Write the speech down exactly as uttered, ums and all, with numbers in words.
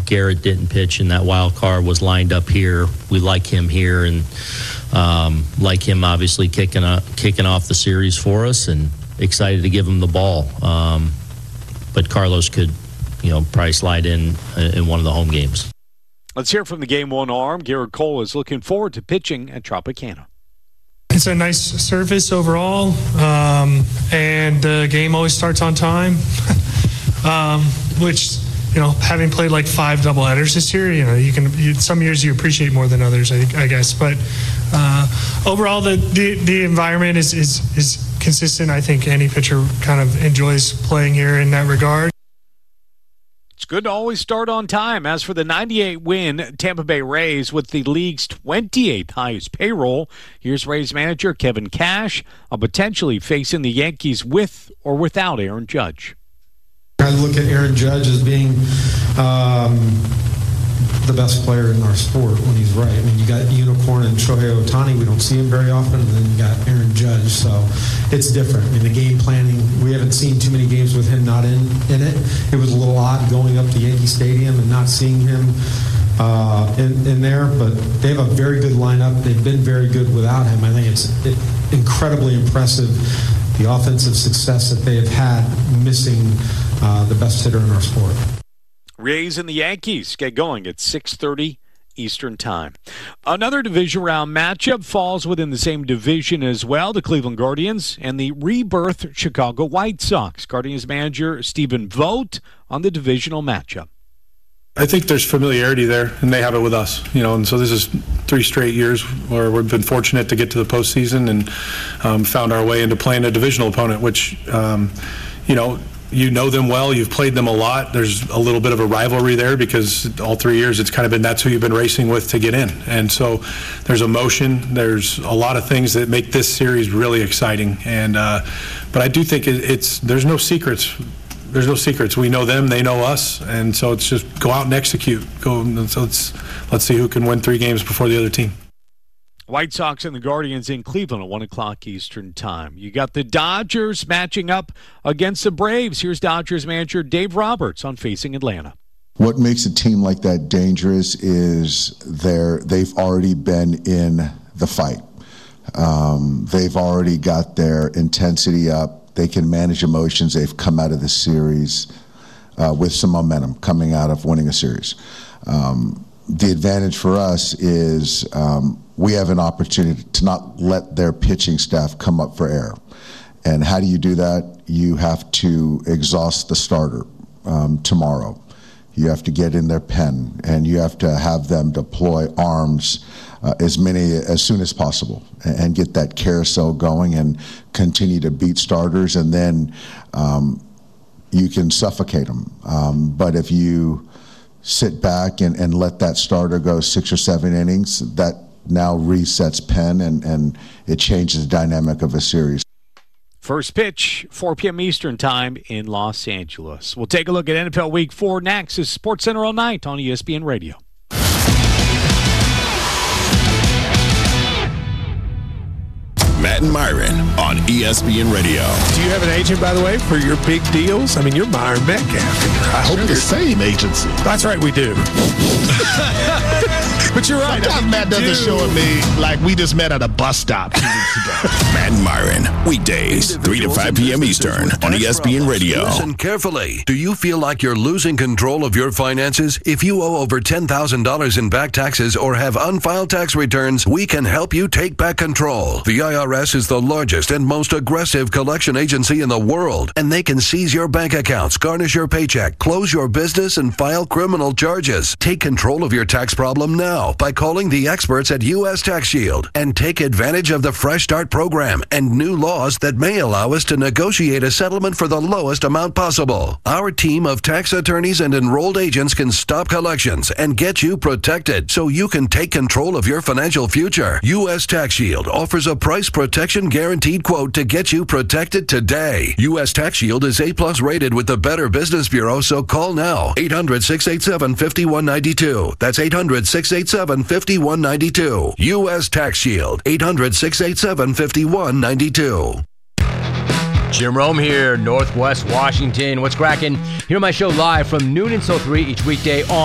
Garrett didn't pitch and that wild card was lined up here. We like him here and um, like him obviously kicking up, kicking off the series for us, and excited to give him the ball. Um, but Carlos could, you know, probably slide in in one of the home games. Let's hear from the game one arm. Garrett Cole is looking forward to pitching at Tropicana. It's a nice surface overall, um, and the game always starts on time, um, which, you know, having played like five doubleheaders this year, you know, you can, you, some years you appreciate more than others, I, I guess. But uh, overall, the, the the environment is, is, is consistent. I think any pitcher kind of enjoys playing here in that regard. It's good to always start on time. As for the ninety-eight win Tampa Bay Rays with the league's twenty-eighth highest payroll, here's Rays manager Kevin Cash on potentially facing the Yankees with or without Aaron Judge. I look at Aaron Judge as being um, the best player in our sport when he's right. I mean, you got Unicorn and Shohei Ohtani. We don't see him very often. And then you got Aaron Judge. So it's different. I mean, the game planning, we haven't seen too many games with him not in, in it. It was a little odd going up to Yankee Stadium and not seeing him uh, in, in there. But they have a very good lineup. They've been very good without him. I think it's it, incredibly impressive, the offensive success that they have had missing uh, the best hitter in our sport. Rays and the Yankees get going at six thirty Eastern Time. Another division round matchup falls within the same division as well, the Cleveland Guardians and the rebirthed Chicago White Sox. Guardians manager Stephen Vogt on the divisional matchup. I think there's familiarity there, and they have it with us. You know, and so this is three straight years where we've been fortunate to get to the postseason and um, found our way into playing a divisional opponent, which, um, you know, you know them well, you've played them a lot. There's a little bit of a rivalry there because all three years it's kind of been that's who you've been racing with to get in. And so there's emotion, there's a lot of things that make this series really exciting. And uh, but I do think it, it's there's no secrets. There's no secrets. We know them, they know us, and so it's just go out and execute. Go. So let's let's see who can win three games before the other team. White Sox and the Guardians in Cleveland at one o'clock Eastern Time. You got the Dodgers matching up against the Braves. Here's Dodgers manager Dave Roberts on facing Atlanta. What makes a team like that dangerous is they're, they've already been in the fight. Um, they've already got their intensity up. They can manage emotions. They've come out of the series uh, with some momentum coming out of winning a series. Um, the advantage for us is um, we have an opportunity to not let their pitching staff come up for air. And how do you do that? You have to exhaust the starter um, tomorrow. You have to get in their pen, and you have to have them deploy arms uh, as many as soon as possible and, and get that carousel going and continue to beat starters, and then um, you can suffocate them. Um, but if you sit back and, and let that starter go six or seven innings, that now resets Penn, and, and it changes the dynamic of a series. First pitch, four p.m. Eastern Time in Los Angeles. We'll take a look at N F L Week four next. This is SportsCenter All Night on E S P N Radio. Matt and Myron on E S P N Radio. Do you have an agent, by the way, for your big deals? I mean, you're Myron Metcalf. I hope the same agency. That's right, we do. But you're right. Sometimes Matt doesn't show at me like we just met at a bus stop two weeks ago. Matt and Myron, weekdays, three to five p.m. Eastern on E S P N Radio. Listen carefully. Do you feel like you're losing control of your finances? If you owe over ten thousand dollars in back taxes or have unfiled tax returns, we can help you take back control. The I R S is the largest and most aggressive collection agency in the world, and they can seize your bank accounts, garnish your paycheck, close your business, and file criminal charges. Take control of your tax problem now by calling the experts at U S Tax Shield and take advantage of the Fresh Start program and new laws that may allow us to negotiate a settlement for the lowest amount possible. Our team of tax attorneys and enrolled agents can stop collections and get you protected so you can take control of your financial future. U S Tax Shield offers a price protection guaranteed quote to get you protected today. U S Tax Shield is A plus rated with the Better Business Bureau, so call now. eight hundred, six eight seven, five one nine two. That's eight hundred, six eight seven, five one nine two. U S Tax Shield. eight hundred, six eight seven, five one nine two. Jim Rome here, Northwest Washington. What's cracking? Hear my show live from noon until three each weekday on